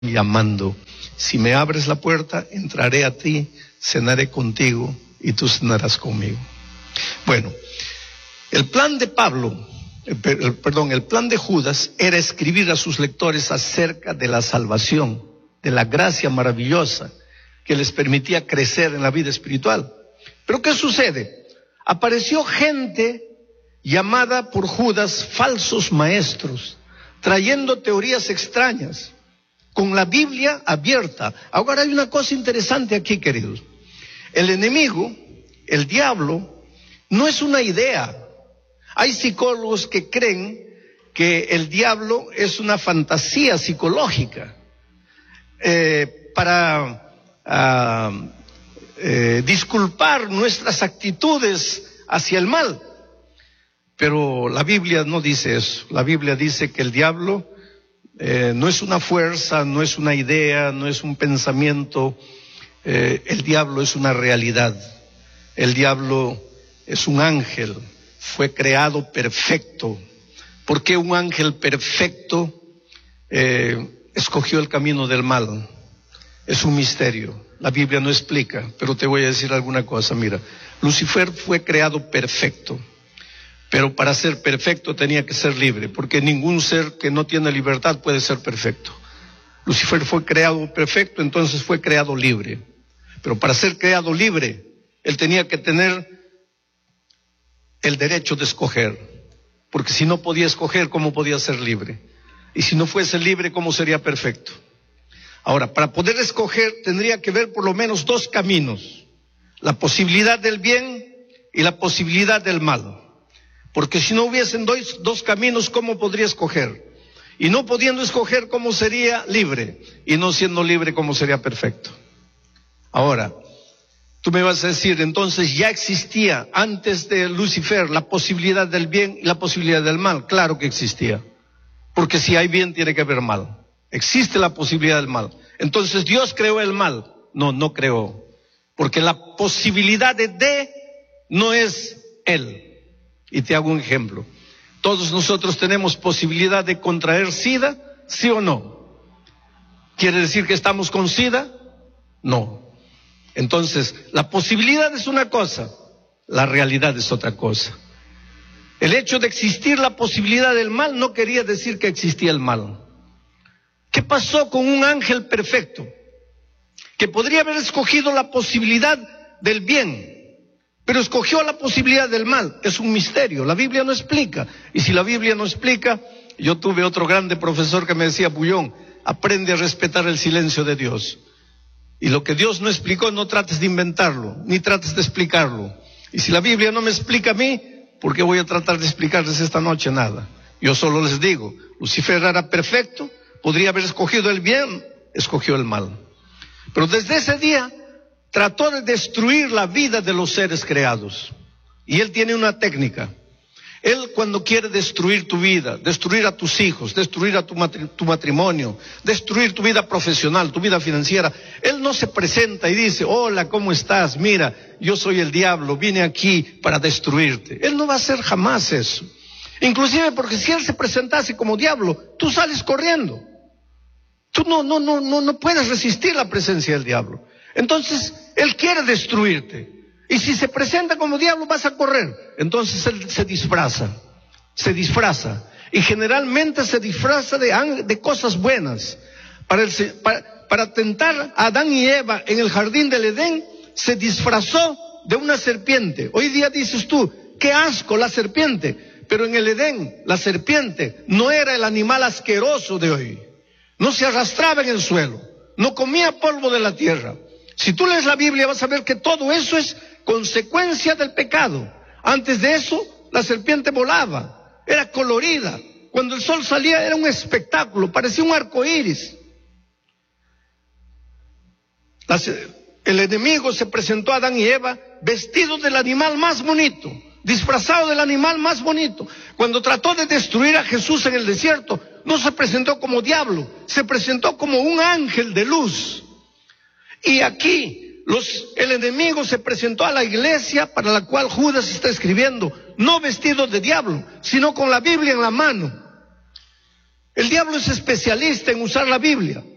llamando. Si me abres la puerta, entraré a ti, cenaré contigo y tú cenarás conmigo. Bueno, el plan de el plan de Judas era escribir a sus lectores acerca de la salvación, de la gracia maravillosa que les permitía crecer en la vida espiritual. Pero ¿qué sucede? Apareció gente llamada por Judas falsos maestros, trayendo teorías extrañas, con la Biblia abierta. Ahora hay una cosa interesante aquí, queridos. El enemigo, el diablo, no es una idea. Hay psicólogos que creen que el diablo es una fantasía psicológica para disculpar nuestras actitudes hacia el mal. Pero la Biblia no dice eso. La Biblia dice que el diablo no es una fuerza, no es una idea, no es un pensamiento. El diablo es una realidad. El diablo es un ángel. Fue creado perfecto. ¿Por qué un ángel perfecto escogió el camino del mal? Es un misterio. La Biblia no explica, pero te voy a decir alguna cosa. Mira, Lucifer fue creado perfecto, pero para ser perfecto tenía que ser libre, porque ningún ser que no tiene libertad puede ser perfecto. Lucifer fue creado perfecto, entonces fue creado libre. Pero para ser creado libre, él tenía que tener el derecho de escoger, porque si no podía escoger, ¿cómo podía ser libre? Y si no fuese libre, ¿cómo sería perfecto? Ahora, para poder escoger, tendría que ver por lo menos dos caminos: la posibilidad del bien y la posibilidad del mal. Porque si no hubiesen dos caminos, ¿cómo podría escoger? Y no pudiendo escoger, ¿cómo sería libre? Y no siendo libre, ¿cómo sería perfecto? Ahora, tú me vas a decir, entonces ya existía antes de Lucifer la posibilidad del bien y la posibilidad del mal. Claro que existía, porque si hay bien tiene que haber mal. Existe la posibilidad del mal. Entonces, ¿Dios creó el mal? No, no creó, porque la posibilidad de no es Él. Y te hago un ejemplo. Todos nosotros tenemos posibilidad de contraer SIDA, ¿sí o no? ¿Quiere decir que estamos con SIDA? No. Entonces, la posibilidad es una cosa, la realidad es otra cosa. El hecho de existir la posibilidad del mal no quería decir que existía el mal. ¿Qué pasó con un ángel perfecto que podría haber escogido la posibilidad del bien, pero escogió la posibilidad del mal? Es un misterio, la Biblia no explica. Y si la Biblia no explica, yo tuve otro grande profesor que me decía: Bullón, aprende a respetar el silencio de Dios. Y lo que Dios no explicó, no trates de inventarlo, ni trates de explicarlo. Y si la Biblia no me explica a mí, ¿por qué voy a tratar de explicarles esta noche nada? Yo solo les digo, Lucifer era perfecto, podría haber escogido el bien, escogió el mal. Pero desde ese día trató de destruir la vida de los seres creados. Y él tiene una técnica. Él, cuando quiere destruir tu vida, destruir a tus hijos, destruir a tu matrimonio, destruir tu vida profesional, tu vida financiera, él no se presenta y dice: hola, ¿cómo estás? Mira, yo soy el diablo, vine aquí para destruirte. Él no va a hacer jamás eso. Inclusive porque si él se presentase como diablo, tú sales corriendo. Tú no puedes resistir la presencia del diablo. Entonces, él quiere destruirte. Y si se presenta como diablo, vas a correr. Entonces él se disfraza. Y generalmente se disfraza de cosas buenas. Para tentar a Adán y Eva en el jardín del Edén, se disfrazó de una serpiente. Hoy día dices tú, qué asco la serpiente. Pero en el Edén, la serpiente no era el animal asqueroso de hoy. No se arrastraba en el suelo. No comía polvo de la tierra. Si tú lees la Biblia, vas a ver que todo eso es consecuencia del pecado. Antes de eso, la serpiente volaba, era colorida. Cuando el sol salía era un espectáculo, parecía un arco iris. El enemigo se presentó a Adán y Eva vestidos del animal más bonito, disfrazado del animal más bonito. Cuando trató de destruir a Jesús en el desierto, no se presentó como diablo, se presentó como un ángel de luz. Y aquí el enemigo se presentó a la iglesia para la cual Judas está escribiendo, no vestido de diablo, sino con la Biblia en la mano. El diablo es especialista en usar la Biblia.